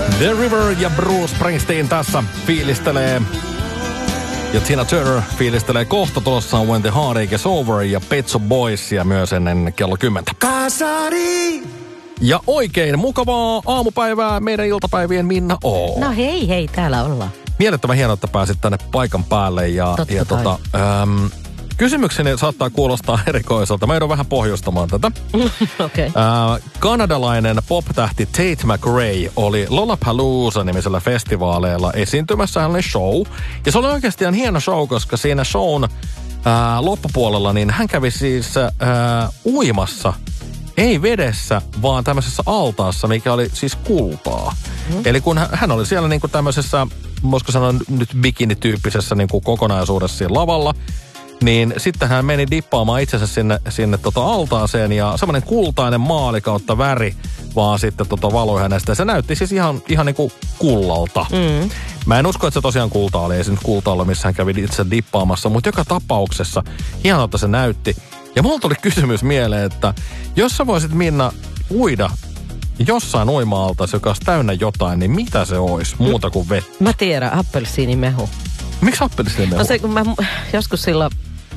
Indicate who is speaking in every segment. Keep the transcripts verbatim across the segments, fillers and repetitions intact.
Speaker 1: The River ja Bruce Springsteen tässä fiilistelee. Ja Tina Turner fiilistelee kohta tulossa on When the Heartache is Over ja Pet Shop Boysia myös ennen kello kymmentä. Kasari! Ja oikein mukavaa aamupäivää meidän iltapäivien Minna O.
Speaker 2: No hei hei, täällä ollaan.
Speaker 1: Mielettömän hienoa, että pääsit tänne paikan päälle. Ja, ja tota, äm, kysymykseni saattaa kuulostaa erikoiselta. Mä joudun vähän pohjustamaan tätä.
Speaker 2: Okay.
Speaker 1: Äh, kanadalainen pop-tähti Tate McRae oli Lollapalooza-nimisellä festivaaleilla esiintymässä. Hän oli show. Ja se oli oikeasti ihan hieno show, koska siinä shown äh, loppupuolella niin hän kävi siis äh, uimassa. Ei vedessä, vaan tämmöisessä altaassa, mikä oli siis kultaa. Mm. Eli kun hän oli siellä niin kuin tämmöisessä, voisiko sanoa nyt bikinityyppisessä niin kuin kokonaisuudessa siinä lavalla, niin sitten hän meni dippaamaan itsensä sinne, sinne tota altaaseen ja semmoinen kultainen maali kautta väri vaan sitten tota valoi hänestä. Ja se näytti siis ihan, ihan niin kuin kullalta. Mm. Mä en usko, että se tosiaan kulta oli, ei se nyt kulta ollut, missä hän kävi itse dippaamassa, mutta joka tapauksessa hienolta se näytti. Ja mulla tuli kysymys mieleen, että jos sä voisit, Minna, uida jossain uima-altaassa, joka olisi täynnä jotain, niin mitä se olisi muuta kuin vettä?
Speaker 2: Mä tiedän, appelsiinimehu.
Speaker 1: Miksi appelsiinimehu?
Speaker 2: No se, kun mä joskus silloin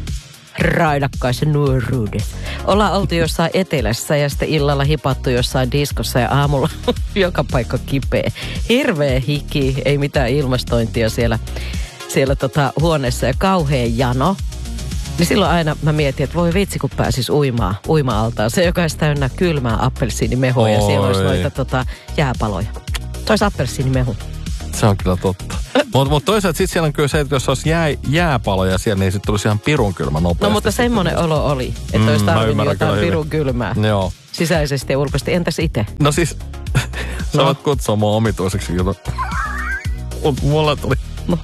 Speaker 2: raidakkaisen nuoruudessa. Ollaan oltu jossain etelässä ja sitten illalla hipattu jossain diskossa ja aamulla joka paikka kipeä. Hirveä hiki, ei mitään ilmastointia siellä, siellä tota huoneessa ja kauhea jano. Niin silloin aina mä mietin, että voi vitsi, kun pääsis uimaan, uima-altaan. Se, joka olisi täynnä kylmää appelsiinimehua ja siellä olisi noita tota, jääpaloja. Se olisi appelsiinimehu.
Speaker 1: Se on kyllä totta. Mutta mut toisaalta sitten siellä on kyllä se, että jos olisi jää, jääpaloja siellä, niin sitten tulisi ihan pirun kylmä nopeasti.
Speaker 2: No mutta semmoinen olo oli, että mm, olisi tarvinnut jotain pirun kylmää.
Speaker 1: Joo.
Speaker 2: Sisäisesti ja ulkoisesti. Entäs itse?
Speaker 1: No siis, sä no. voit kutsua mua omituiseksi kyllä. Mutta mulla tuli... No,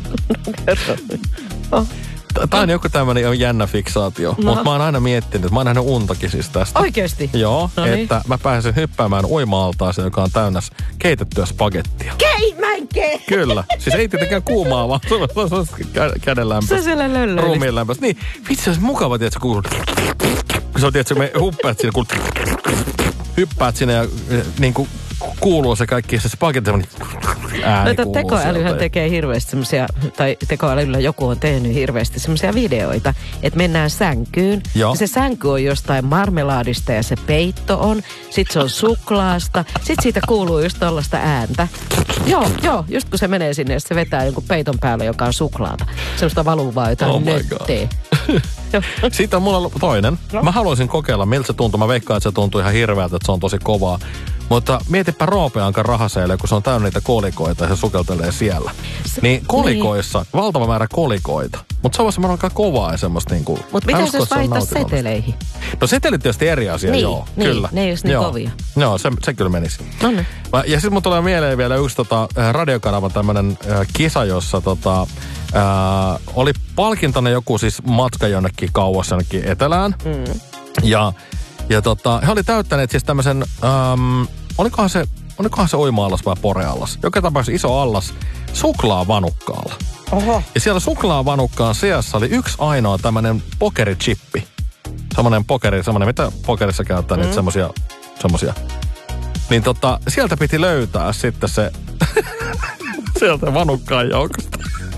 Speaker 1: no. Tämä on joku tämmöinen jännä fiksaatio, no. Mutta mä oon aina miettinyt, että mä oon nähnyt untakin siis tästä.
Speaker 2: Oikeesti?
Speaker 1: Joo, no niin. Että mä pääsen hyppäämään uima-altaaseen, joka on täynnä keitettyä spagettia.
Speaker 2: Kei, mä en kei.
Speaker 1: Kyllä. Siis ei tietenkään kuumaa, vaan se on käden lämpöistä.
Speaker 2: Se on siellä löllöistä.
Speaker 1: Ruumiin lämpöistä. Niin, vitsi, olisi mukava, että sä kuulut. Kun sä tiedät, me huppäät sinne, kun hyppäät sinne ja niin kuin kuuluu se kaikki, se spagetti on ääni
Speaker 2: no, tekoälyhän tekee hirveästi semmoisia, tai tekoälyllä joku on tehnyt hirveästi semmoisia videoita, että mennään sänkyyn. Joo. Ja se sänky on jostain marmelaadista ja se peitto on. Sitten se on suklaasta. Sitten siitä kuuluu just tollaista ääntä. Joo, joo, just kun se menee sinne ja se vetää jonkun peiton päälle, joka on suklaata. Semmoista valuvaa jotain
Speaker 1: oh
Speaker 2: nöttee.
Speaker 1: Sitten on mulla toinen. No. Mä haluaisin kokeilla, miltä se tuntuu. Mä veikkaan, että se tuntuu ihan hirveältä, että se on tosi kovaa. Mutta mietipä Roopeankan rahaseille, kun se on täynnä niitä kolikoita ja se sukeltelee siellä. Se, niin kolikoissa, niin. valtava määrä kolikoita. Mutta se on semmoinen aika kovaa ja semmoista niinku...
Speaker 2: Mutta mitä jos vaihtaa seteleihin?
Speaker 1: No setelit tietysti eri asia,
Speaker 2: niin,
Speaker 1: joo.
Speaker 2: Niin,
Speaker 1: kyllä.
Speaker 2: ne ei olisi niin
Speaker 1: joo.
Speaker 2: kovia.
Speaker 1: Joo, se, se kyllä menisi.
Speaker 2: No niin.
Speaker 1: Ja sitten mun tulee mieleen vielä yksi tota, radiokanavan tämmönen äh, kisa, jossa tota, äh, oli palkintana joku siis matka jonnekin kauas jonnekin etelään. Mm. Ja, ja tota, he oli täyttäneet siis tämmöisen... Ähm, Olikohan se, olikohan se uima-allas vai poreallas? Joka tapauksessa iso allas suklaavanukkaalla. Oho. Ja siellä suklaavanukkaan seassa oli yksi ainoa tämmönen pokerichippi. Semmoinen pokeri, semmoinen, mitä pokerissa käyttää, mm. niitä semmosia, semmosia. Niin tota, sieltä piti löytää sitten se, sieltä vanukkaan joukosta.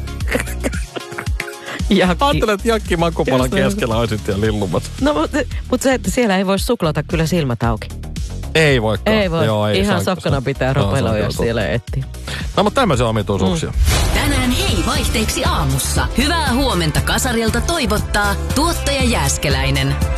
Speaker 2: Jakki.
Speaker 1: Ajattelen, että Jakki makupalan keskellä olisit siellä lillumassa.
Speaker 2: No, mutta mut se, että siellä ei voi suklata kyllä silmät auki.
Speaker 1: Ei voikaan.
Speaker 2: Ei voi. Joo, ei ihan sokkona pitää ropeloja siellä etsiä.
Speaker 1: No, mutta tämmöisiä omituisuuksia. Mm.
Speaker 3: Tänään hei vaihteeksi aamussa. Hyvää huomenta Kasarilta toivottaa tuottaja Jääskeläinen.